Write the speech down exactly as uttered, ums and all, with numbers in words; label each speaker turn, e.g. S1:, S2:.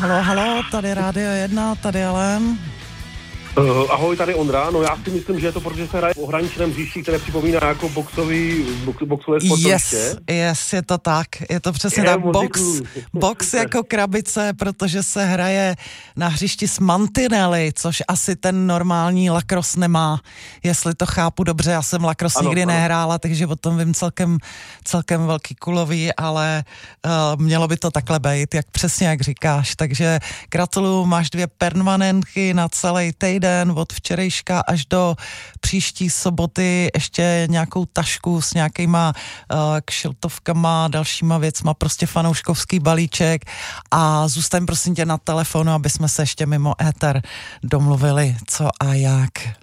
S1: halo, halo, tady Rádio jedna, tady Ellen.
S2: Uh, ahoj, tady Ondra. No já si myslím, že je to, protože se hraje v ohraničeném hřišti, které připomíná jako boxový, box, boxové sportoviště.
S1: Yes, yes, je to tak. Je to přesně
S2: Je,
S1: tak.
S2: muziku.
S1: Box, box jako krabice, protože se hraje na hřišti s mantinely, což asi ten normální lacrosse nemá. Jestli to chápu dobře, já jsem lacrosse
S2: ano,
S1: nikdy
S2: ano.
S1: nehrála, takže o tom vím celkem, celkem velký kulový, ale uh, mělo by to takhle být, jak přesně jak říkáš. Takže gratuluju, máš dvě permanentky na celý týden od včerejška až do příští soboty, ještě nějakou tašku s nějakýma uh, kšiltovkama, dalšíma věcma, prostě fanouškovský balíček a zůstaň prosím tě na telefonu, aby jsme se ještě mimo éter domluvili, co a jak.